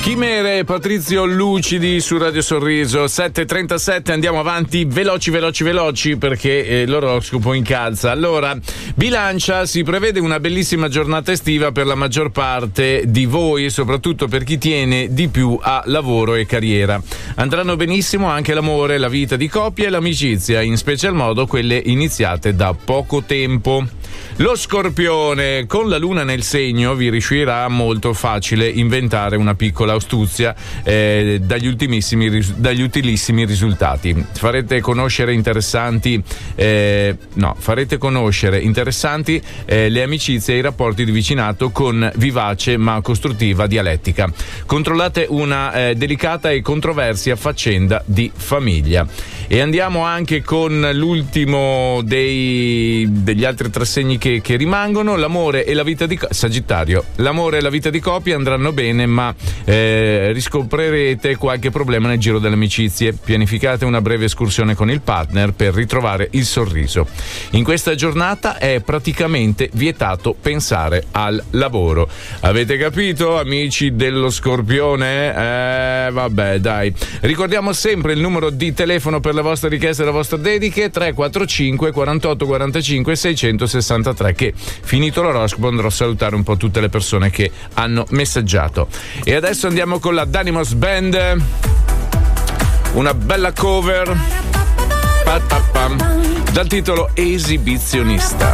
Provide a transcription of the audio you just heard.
Chimere, Patrizio Lucidi su Radio Sorriso. 7:37, andiamo avanti veloci perché l'oroscopo incalza. Allora, Bilancia, si prevede una bellissima giornata estiva per la maggior parte di voi e soprattutto per chi tiene di più a lavoro e carriera. Andranno benissimo anche l'amore, la vita di coppia e l'amicizia, in special modo quelle iniziate da poco tempo. Lo Scorpione, con la luna nel segno vi riuscirà molto facile inventare una piccola astuzia dagli utilissimi risultati. Farete conoscere interessanti le amicizie e i rapporti di vicinato con vivace ma costruttiva dialettica. Controllate una delicata e controversia faccenda di famiglia. E andiamo anche con l'ultimo degli altri tre segni che rimangono. L'amore e la vita di Sagittario. L'amore e la vita di coppia andranno bene, ma riscoprirete qualche problema nel giro delle amicizie. Pianificate una breve escursione con il partner per ritrovare il sorriso. In questa giornata è praticamente vietato pensare al lavoro. Avete capito, amici dello Scorpione? Vabbè, dai. Ricordiamo sempre il numero di telefono per le vostre richieste e le vostre dediche: 345 48 45 663, che finito l'oroscopo andrò a salutare un po' tutte le persone che hanno messaggiato. E adesso andiamo con la Danimos Band, una bella cover dal titolo Esibizionista.